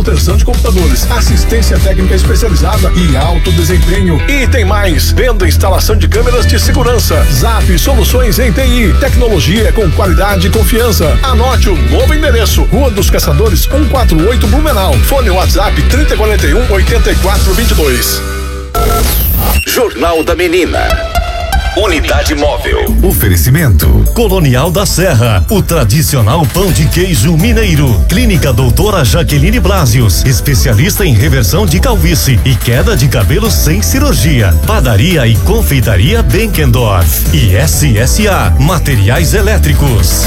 manutenção de computadores, assistência técnica especializada e alto desempenho. E tem mais, venda e instalação de câmeras de segurança. Zap Soluções em TI, tecnologia com qualidade e confiança. Anote o novo endereço: Rua dos Caçadores 148, Blumenau. Fone WhatsApp 3041-8422. Jornal da Menina. Unidade Móvel. Oferecimento Colonial da Serra, o tradicional pão de queijo mineiro. Clínica Doutora Jaqueline Blasius, especialista em reversão de calvície e queda de cabelo sem cirurgia. Padaria e confeitaria Benkendorf e SSA Materiais Elétricos.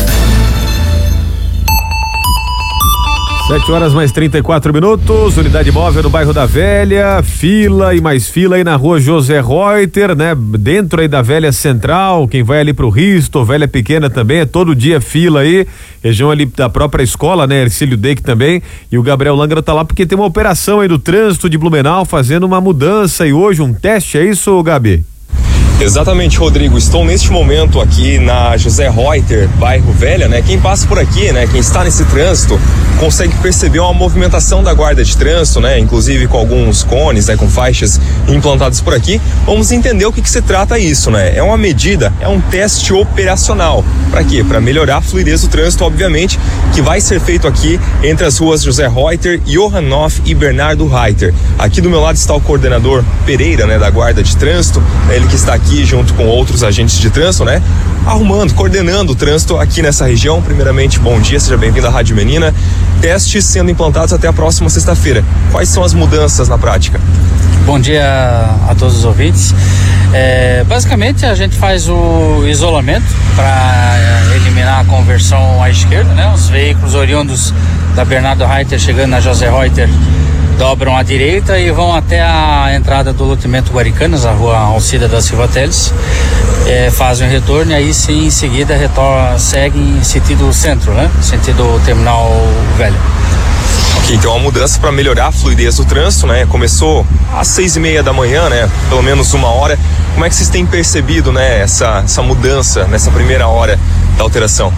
7h mais 34, Unidade Móvel no bairro da Velha, fila e mais fila aí na rua José Reuter, né? Dentro aí da Velha Central, quem vai ali pro Risto, Velha Pequena também, é todo dia fila aí, região ali da própria escola, né? Ercílio Deck também, e o Gabriel Langra tá lá porque tem uma operação aí do trânsito de Blumenau, fazendo uma mudança e hoje um teste, é isso, Gabi? Exatamente, Rodrigo, estou neste momento aqui na José Reuter, bairro Velha, né? Quem passa por aqui, né? Quem está nesse trânsito consegue perceber uma movimentação da guarda de trânsito, né? Inclusive com alguns cones, né? Com faixas implantadas por aqui. Vamos entender o que se trata isso, né? É uma medida, é um teste operacional. Para quê? Para melhorar a fluidez do trânsito, obviamente, que vai ser feito aqui entre as ruas José Reuter, Johann Noff e Bernardo Reiter. Aqui do meu lado está o coordenador Pereira, né? Da guarda de trânsito, ele que está aqui junto com outros agentes de trânsito, né? Coordenando o trânsito aqui nessa região. Primeiramente, bom dia, seja bem-vindo à Rádio Menina. Testes sendo implantados até a próxima sexta-feira. Quais são as mudanças na prática? Bom dia a todos os ouvintes. Basicamente a gente faz o isolamento para eliminar a conversão à esquerda, né? Os veículos oriundos da Bernardo Reiter chegando na José Reuter dobram à direita e vão até a entrada do loteamento Guaricanas, a rua Alcida da Silva Teles, fazem o retorno e aí sim em seguida seguem em sentido centro, né? Sentido terminal velho. Ok, então a mudança para melhorar a fluidez do trânsito, né? Começou às 6:30 da manhã, né? Pelo menos uma hora. Como é que vocês têm percebido, né? Essa mudança nessa primeira hora da alteração?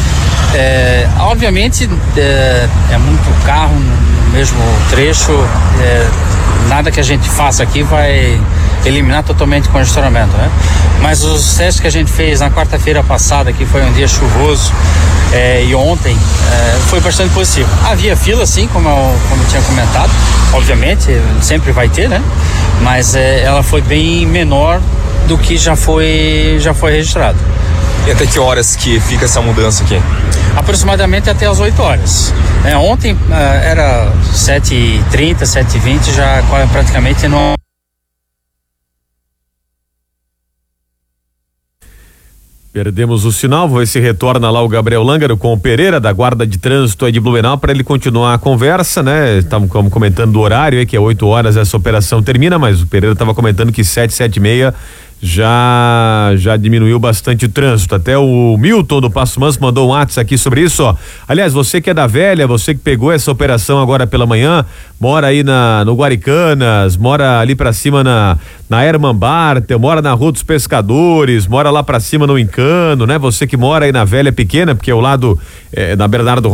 Obviamente é muito carro no mesmo trecho, nada que a gente faça aqui vai eliminar totalmente o congestionamento, né? Mas os testes que a gente fez na quarta-feira passada, que foi um dia chuvoso, e ontem, foi bastante positivo. Havia fila, sim, como eu tinha comentado, obviamente, sempre vai ter, né? Mas ela foi bem menor do que já foi registrado. E até que horas que fica essa mudança aqui? Aproximadamente até as 8 horas. Ontem era 7h30, 7h20, já praticamente não. Perdemos o sinal, vou ver se retorna lá o Gabriel Langaro com o Pereira da Guarda de Trânsito aí de Blumenau para ele continuar a conversa, né? Estamos comentando do horário aí, que é 8 horas essa operação termina, mas o Pereira estava comentando que 7h30 já diminuiu bastante o trânsito. Até o Milton do Passo Manso mandou um WhatsApp aqui sobre isso, ó. Aliás, você que é da Velha, você que pegou essa operação agora pela manhã, mora aí no Guaricanas, mora ali pra cima na Herman Bartel, mora na Rua dos Pescadores, mora lá pra cima no Encano, né? Você que mora aí na Velha Pequena, porque é o lado na Bernardo